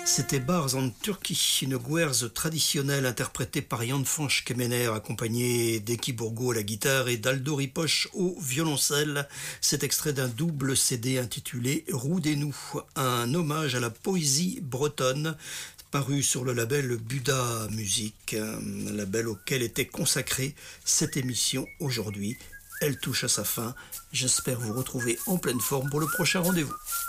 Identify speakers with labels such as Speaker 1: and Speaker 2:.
Speaker 1: C'était Bars en Turquie, une gwerze traditionnelle interprétée par Jan Fanch Kemener, accompagné d'Eki Bourgo à la guitare et d'Aldo Ripoche au violoncelle. C'est extrait d'un double CD intitulé Roudez-nous, un hommage à la poésie bretonne, paru sur le label Buda Music, un label auquel était consacrée cette émission aujourd'hui. Elle touche à sa fin. J'espère vous retrouver en pleine forme pour le prochain rendez-vous.